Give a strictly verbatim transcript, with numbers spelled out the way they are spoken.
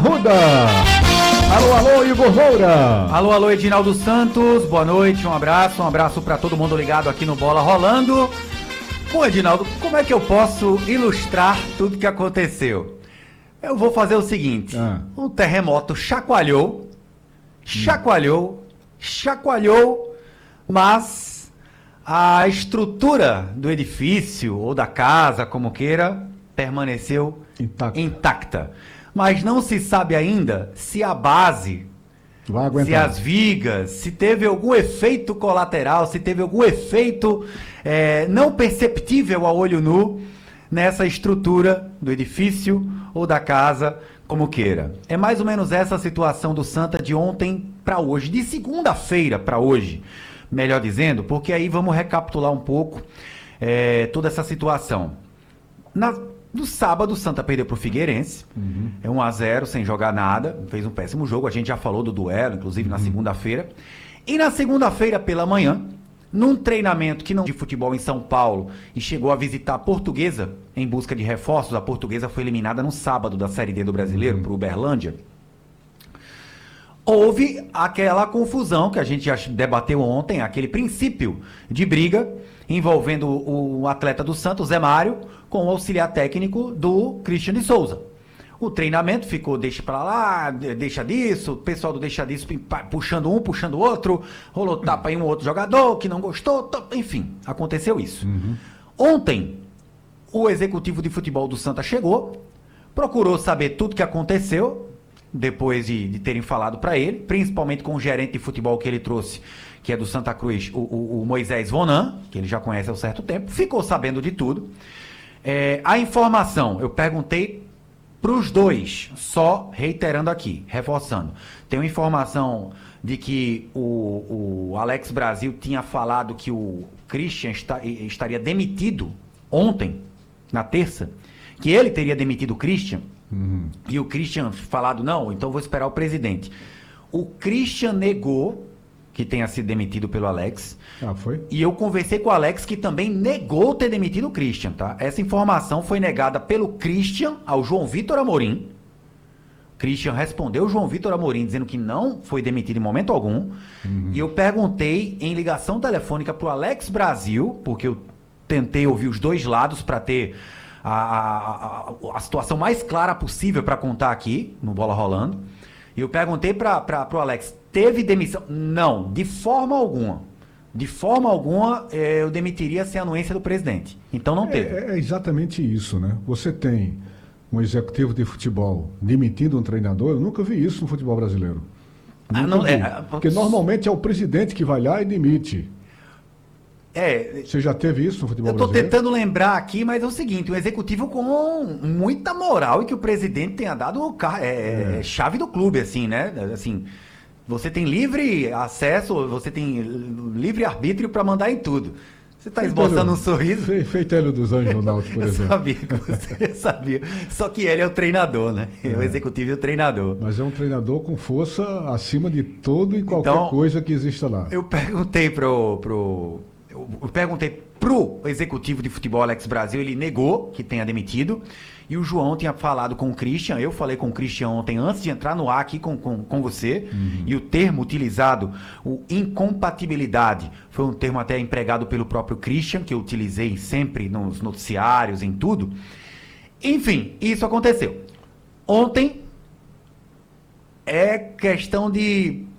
Arruda. Alô, alô, Igor Moura. Alô, alô, Edinaldo Santos. Boa noite, um abraço, um abraço pra todo mundo ligado aqui no Bola Rolando. Bom, Edinaldo, como é que eu posso ilustrar tudo que aconteceu? Eu vou fazer o seguinte, ah. um terremoto chacoalhou, chacoalhou, hum. chacoalhou, mas a estrutura do edifício ou da casa, como queira, permaneceu intacta. intacta. Mas não se sabe ainda se a base, se as vigas, se teve algum efeito colateral, se teve algum efeito é, não perceptível a olho nu nessa estrutura do edifício ou da casa, como queira. É mais ou menos essa a situação do Santa de ontem para hoje, de segunda-feira para hoje, melhor dizendo, porque aí vamos recapitular um pouco é, toda essa situação. Na No sábado, o Santa perdeu para o Figueirense, uhum. é um a zero, sem jogar nada, fez um péssimo jogo, a gente já falou do duelo, inclusive na uhum. segunda-feira. E na segunda-feira pela manhã, num treinamento que não de futebol em São Paulo, e chegou a visitar a Portuguesa em busca de reforços, a Portuguesa foi eliminada no sábado da Série D do Brasileiro, uhum. para o Uberlândia. Houve aquela confusão que a gente já debateu ontem, aquele princípio de briga envolvendo o atleta do Santos, Zé Mário, com o auxiliar técnico do Christian de Souza. O treinamento ficou deixa pra lá, deixa disso, o pessoal do deixa disso puxando um, puxando o outro, rolou tapa em um outro jogador que não gostou, enfim, aconteceu isso. Uhum. Ontem, o executivo de futebol do Santa chegou, procurou saber tudo que aconteceu, depois de, de terem falado para ele, principalmente com o gerente de futebol que ele trouxe, que é do Santa Cruz, o, o, o Moisés Vonan, que ele já conhece há um certo tempo, ficou sabendo de tudo. É, a informação, eu perguntei para os dois, só reiterando aqui, reforçando. Tem uma informação de que o, o Alex Brasil tinha falado que o Christian está, estaria demitido ontem, na terça, que ele teria demitido o Christian, uhum. e o Christian falado, não, então vou esperar o presidente. O Christian negou que tenha sido demitido pelo Alex. Ah, foi? E eu conversei com o Alex, que também negou ter demitido o Christian, tá? Essa informação foi negada pelo Christian ao João Vitor Amorim. O Christian respondeu ao João Vitor Amorim, dizendo que não foi demitido em momento algum. Uhum. E eu perguntei em ligação telefônica pro Alex Brasil, porque eu tentei ouvir os dois lados para ter a, a, a, a situação mais clara possível para contar aqui, no Bola Rolando. E eu perguntei para o Alex, teve demissão? Não, de forma alguma. De forma alguma eh, eu demitiria sem anuência do presidente. Então não teve. É, é exatamente isso, né? Você tem um executivo de futebol demitindo um treinador, eu nunca vi isso no futebol brasileiro. Ah, não, é, porque normalmente é o presidente que vai lá e demite. É, você já teve isso no futebol brasileiro? Eu estou tentando lembrar aqui, mas é o seguinte, um executivo com muita moral e que o presidente tenha dado é, é. chave do clube, assim, né? Assim, você tem livre acesso, você tem livre arbítrio para mandar em tudo. Você está esboçando um sorriso? Feito Hélio dos Anjos no Náutico, por eu exemplo. Sabia que você sabia. Só que ele é o treinador, né? É. O executivo e o treinador. Mas é um treinador com força acima de todo e qualquer então, coisa que exista lá. Eu perguntei pro... pro Eu perguntei pro executivo de futebol Alex Brasil, ele negou que tenha demitido, e o João tinha falado com o Christian, eu falei com o Christian ontem, antes de entrar no ar aqui com, com, com você, uhum. e o termo utilizado, o incompatibilidade, foi um termo até empregado pelo próprio Christian, que eu utilizei sempre nos noticiários, em tudo. Enfim, isso aconteceu. Ontem é questão de